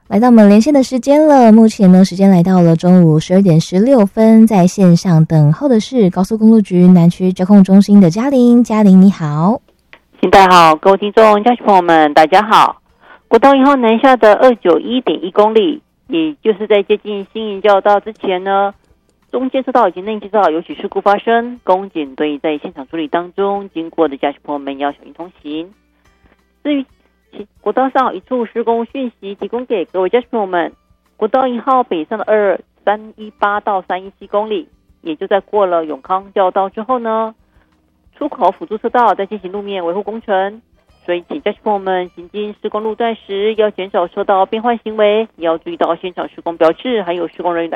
来到我们连线的时间了，目前呢时间来到了中午12点16分，在线上等候的是高速公路局南区交控中心的嘉玲。嘉玲你好。 新大好，各位听众、家属朋友们，大家好。国道1号南下的291.1公里，也就是在接近新营交流道之前呢，中间车道以及内街车道有起事故发生，公警队在现场处理当中，经过的家属朋友们要小心通行。至于国道上一处施工讯息提供给各位家属朋友们，国道1号北上的2318到317公里，也就在过了永康交流道之后呢，出口辅助车道在进行路面维护工程，所以请家属朋友们行经施工路段时要减少车道变换行为，也要注意到现场施工标志还有施工人员的